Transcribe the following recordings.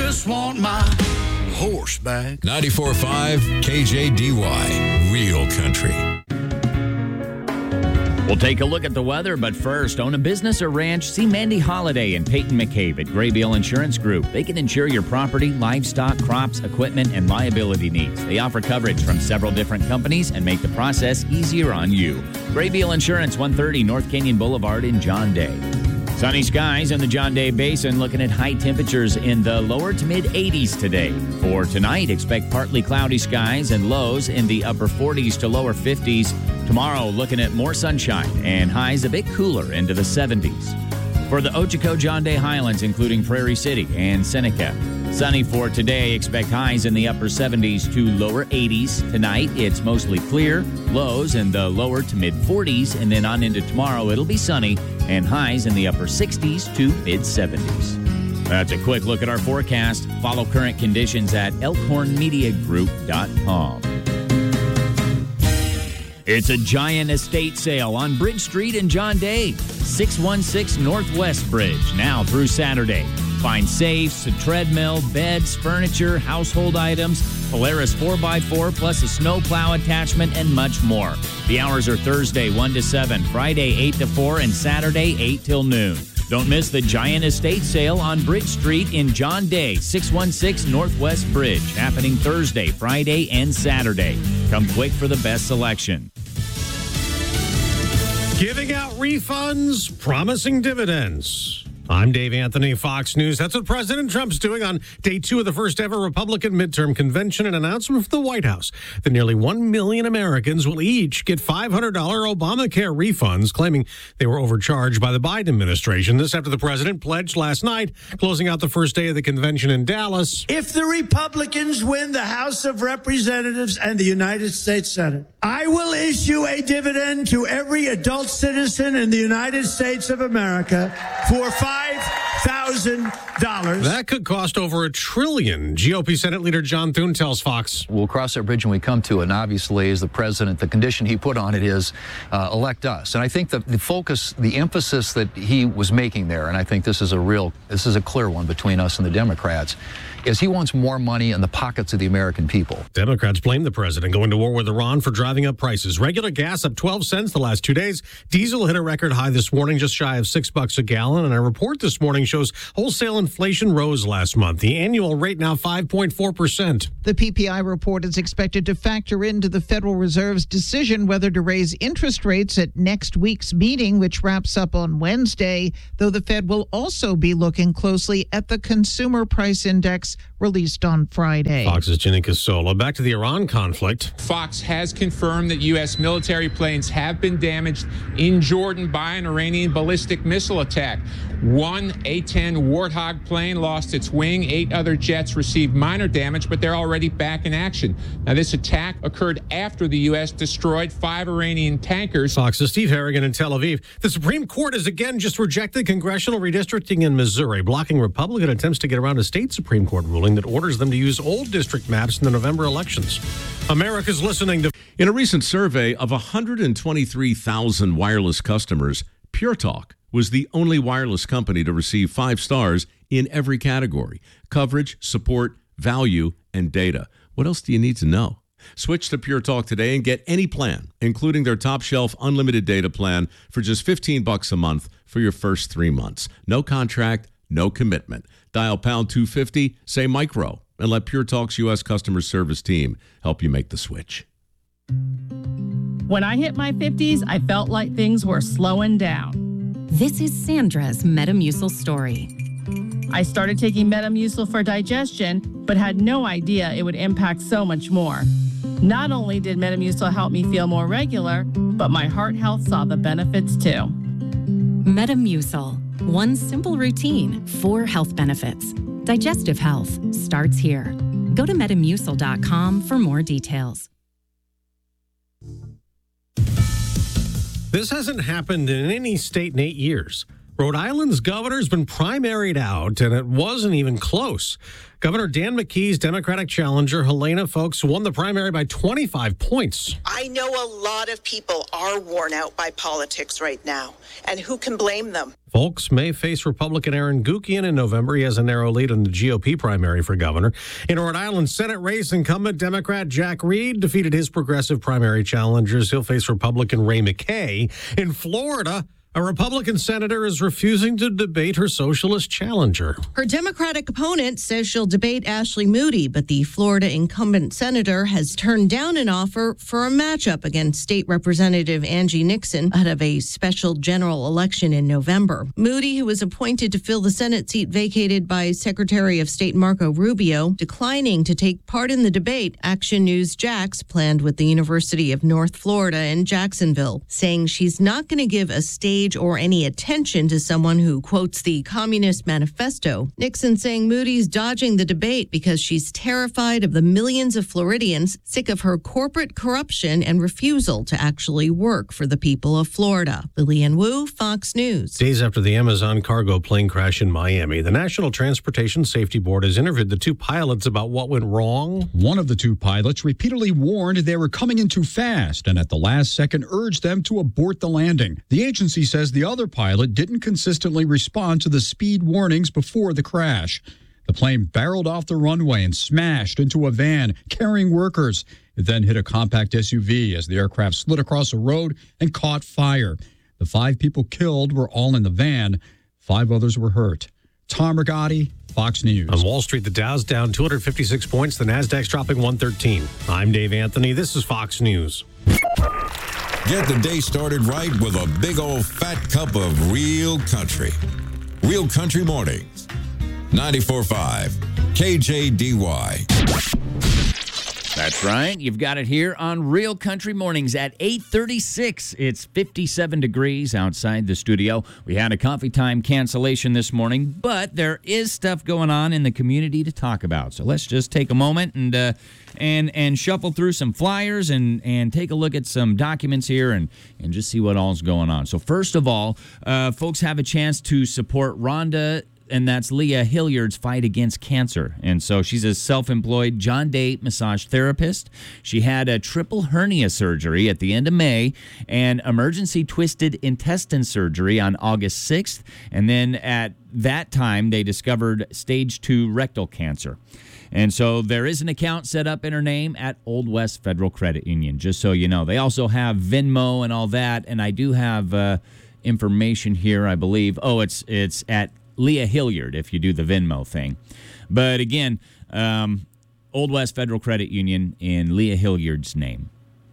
just want my horse back. 94.5 KJDY, Real Country. We'll take a look at the weather, but first, own a business or ranch? See Mandy Holiday and Peyton McCabe at Graybeal Insurance Group. They can insure your property, livestock, crops, equipment, and liability needs. They offer coverage from several different companies and make the process easier on you. Graybeal Insurance, 130 North Canyon Boulevard in John Day. Sunny skies in the John Day Basin, looking at high temperatures in the lower to mid 80s today. For tonight, expect partly cloudy skies and lows in the upper 40s to lower 50s. Tomorrow, looking at more sunshine and highs a bit cooler into the 70s. For the Ochoco John Day Highlands, including Prairie City and Seneca. Sunny for today, expect highs in the upper 70s to lower 80s. Tonight, it's mostly clear, lows in the lower to mid 40s, and then on into tomorrow, it'll be sunny and highs in the upper 60s to mid 70s. That's a quick look at our forecast. Follow current conditions at elkhornmediagroup.com. It's a giant estate sale on Bridge Street in John Day, 616 Northwest Bridge, now through Saturday. Find safes, a treadmill, beds, furniture, household items, Polaris 4x4 plus a snowplow attachment, and much more. The hours are Thursday 1 to 7, Friday 8 to 4, and Saturday 8 till noon. Don't miss the giant estate sale on Bridge Street in John Day, 616 Northwest Bridge, happening Thursday, Friday, and Saturday. Come quick for the best selection. Giving out refunds, promising dividends. I'm Dave Anthony, Fox News. That's what President Trump's doing on day 2 of the first ever Republican midterm convention. An announcement from the White House that nearly 1 million Americans will each get $500 Obamacare refunds, claiming they were overcharged by the Biden administration. This after the president pledged last night, closing out the first day of the convention in Dallas. If the Republicans win the House of Representatives and the United States Senate, I will issue a dividend to every adult citizen in the United States of America for $5,000. That could cost over $1 trillion. GOP Senate Leader John Thune tells Fox. We'll cross that bridge when we come to it. And obviously, as the president, the condition he put on it is elect us. And I think that the focus, the emphasis that he was making there, and I think this is a clear one between us and the Democrats, is he wants more money in the pockets of the American people. Democrats blame the president going to war with Iran for driving up prices. Regular gas up 12 cents the last 2 days. Diesel hit a record high this morning, just shy of $6 a gallon. And a report this morning shows wholesale inflation rose last month. The annual rate now 5.4%. The PPI report is expected to factor into the Federal Reserve's decision whether to raise interest rates at next week's meeting, which wraps up on Wednesday, though the Fed will also be looking closely at the Consumer Price Index released on Friday. Fox's Jenny Casola. Back to the Iran conflict. Fox has confirmed that U.S. military planes have been damaged in Jordan by an Iranian ballistic missile attack. One A-10 Warthog plane lost its wing. 8 other jets received minor damage, but they're already back in action. Now, this attack occurred after the U.S. destroyed 5 Iranian tankers. Fox's Steve Harrigan in Tel Aviv. The Supreme Court has again just rejected congressional redistricting in Missouri, blocking Republican attempts to get around a state Supreme Court ruling that orders them to use old district maps in the November elections. America's listening to... In a recent survey of 123,000 wireless customers, Pure Talk was the only wireless company to receive 5 stars in every category: coverage, support, value, and data. What else do you need to know? Switch to Pure Talk today and get any plan, including their top shelf unlimited data plan, for just $15 a month for your first 3 months. No contract, no commitment. Dial pound 250, say micro, and let Pure Talk's U.S. customer service team help you make the switch. When I hit my 50s, I felt like things were slowing down. This is Sandra's Metamucil story. I started taking Metamucil for digestion, but had no idea it would impact so much more. Not only did Metamucil help me feel more regular, but my heart health saw the benefits too. Metamucil. One simple routine, 4 health benefits. Digestive health starts here. Go to Metamucil.com for more details. This hasn't happened in any state in 8 years. Rhode Island's governor's been primaried out, and it wasn't even close. Governor Dan McKee's Democratic challenger, Helena Foulkes, won the primary by 25 points. I know a lot of people are worn out by politics right now, and who can blame them? Foulkes may face Republican Aaron Gukian in November. He has a narrow lead in the GOP primary for governor. In a Rhode Island Senate race, incumbent Democrat Jack Reed defeated his progressive primary challengers. He'll face Republican Ray McKay. In Florida, a Republican senator is refusing to debate her socialist challenger. Her Democratic opponent says she'll debate Ashley Moody, but the Florida incumbent senator has turned down an offer for a matchup against State Representative Angie Nixon ahead of a special general election in November. Moody, who was appointed to fill the Senate seat vacated by Secretary of State Marco Rubio, declining to take part in the debate. Action News Jax planned with the University of North Florida in Jacksonville, saying she's not going to give a stage or any attention to someone who quotes the Communist Manifesto. Nixon saying Moody's dodging the debate because she's terrified of the millions of Floridians sick of her corporate corruption and refusal to actually work for the people of Florida. Lillian Wu, Fox News. Days after the Amazon cargo plane crash in Miami, the National Transportation Safety Board has interviewed the two pilots about what went wrong. One of the two pilots repeatedly warned they were coming in too fast and at the last second urged them to abort the landing. The agency says the other pilot didn't consistently respond to the speed warnings before the crash. The plane barreled off the runway and smashed into a van carrying workers. It then hit a compact SUV as the aircraft slid across a road and caught fire. The 5 people killed were all in the van. 5 others were hurt. Tom Rigotti, Fox News. On Wall Street, the Dow's down 256 points. The Nasdaq's dropping 113. I'm Dave Anthony. This is Fox News. Get the day started right with a big old fat cup of real country. Real Country Mornings. 94.5 KJDY. That's right. You've got it here on Real Country Mornings at 8:36. It's 57 degrees outside the studio. We had a coffee time cancellation this morning, but there is stuff going on in the community to talk about. So let's just take a moment and shuffle through some flyers and take a look at some documents here and just see what all's going on. So first of all, folks have a chance to support Rhonda, and that's Leah Hilliard's fight against cancer. And so she's a self-employed John Day massage therapist. She had a triple hernia surgery at the end of May and emergency twisted intestine surgery on August 6th. And then at that time, they discovered stage 2 rectal cancer. And so there is an account set up in her name at Old West Federal Credit Union, just so you know. They also have Venmo and all that, and I do have information here, I believe. Oh, it's at Leah Hilliard if you do the Venmo thing. But again, Old West Federal Credit Union in Leah Hilliard's name.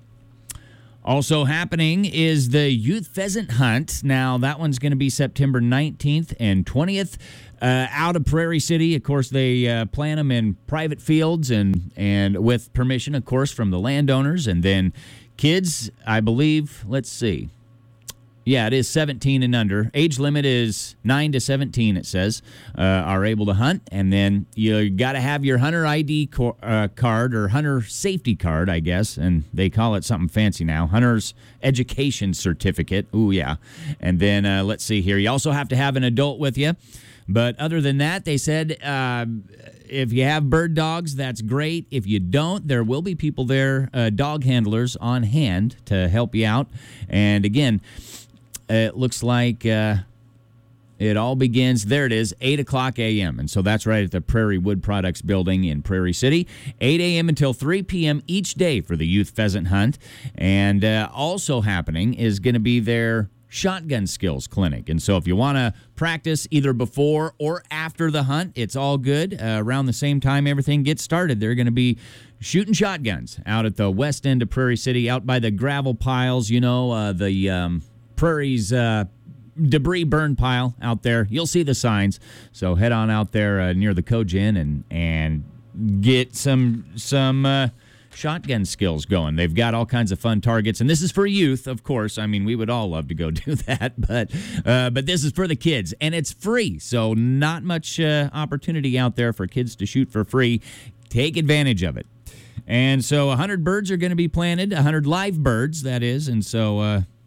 Also happening is the Youth Pheasant Hunt. Now, that one's going to be September 19th and 20th out of Prairie City. Of course, they plant them in private fields and with permission, of course, from the landowners. And then kids, I believe, let's see. Yeah, it is 17 and under. Age limit is 9 to 17, it says, are able to hunt. And then you got to have your hunter ID card or hunter safety card, I guess. And they call it something fancy now. Hunter's education certificate. Ooh, yeah. And then let's see here. You also have to have an adult with you. But other than that, they said if you have bird dogs, that's great. If you don't, there will be people there, dog handlers on hand to help you out. And again, it looks like it all begins, there it is, 8 o'clock a.m. And so that's right at the Prairie Wood Products building in Prairie City. 8 a.m. until 3 p.m. each day for the Youth Pheasant Hunt. And also happening is going to be their shotgun skills clinic. And so if you want to practice either before or after the hunt, it's all good. Around the same time everything gets started, they're going to be shooting shotguns out at the west end of Prairie City, out by the gravel piles, the Prairie's debris burn pile out there. You'll see the signs. So head on out there near the Cogen and get some shotgun skills going. They've got all kinds of fun targets, and this is for youth, of course. I mean, we would all love to go do that, but this is for the kids, and it's free. So not much opportunity out there for kids to shoot for free. Take advantage of it. And so 100 birds are going to be planted, 100 live birds, that is, and so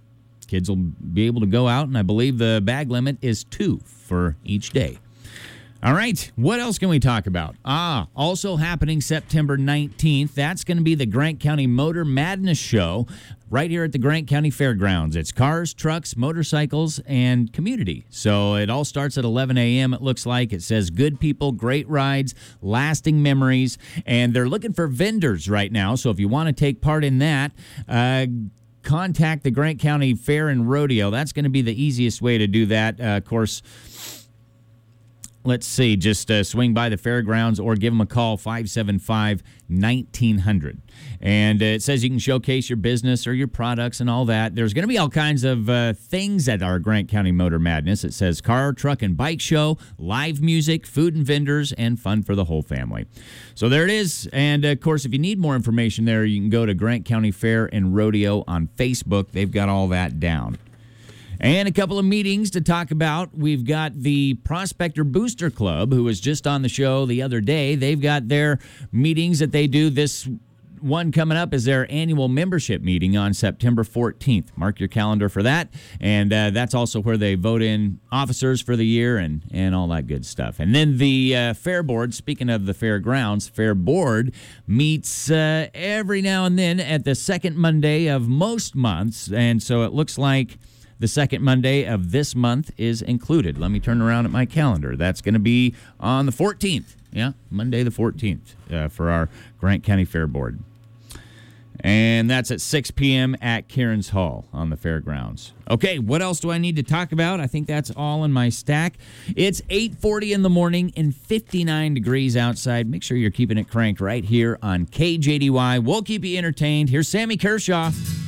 Kids will be able to go out, and I believe the bag limit is 2 for each day. All right, what else can we talk about? Also happening September 19th, that's going to be the Grant County Motor Madness Show right here at the Grant County Fairgrounds. It's cars, trucks, motorcycles, and community. So it all starts at 11 a.m., it looks like. It says good people, great rides, lasting memories, and they're looking for vendors right now. So if you want to take part in that, contact the Grant County Fair and Rodeo. That's going to be the easiest way to do that. Of course, let's see, just swing by the fairgrounds or give them a call, 575-1900. And it says you can showcase your business or your products and all that. There's going to be all kinds of things at our Grant County Motor Madness. It says car, truck, and bike show, live music, food and vendors, and fun for the whole family. So there it is. And, of course, if you need more information there, you can go to Grant County Fair and Rodeo on Facebook. They've got all that down. And a couple of meetings to talk about. We've got the Prospector Booster Club, who was just on the show the other day. They've got their meetings that they do. This one coming up is their annual membership meeting on September 14th. Mark your calendar for that. And that's also where they vote in officers for the year and all that good stuff. And then the Fair Board, speaking of the fairgrounds, Fair Board meets every now and then at the second Monday of most months. And so it looks like the second Monday of this month is included. Let me turn around at my calendar. That's going to be on the 14th. Yeah, Monday the 14th for our Grant County Fair Board. And that's at 6 p.m. at Cairns Hall on the fairgrounds. Okay, what else do I need to talk about? I think that's all in my stack. It's 8:40 in the morning and 59 degrees outside. Make sure you're keeping it cranked right here on KJDY. We'll keep you entertained. Here's Sammy Kershaw.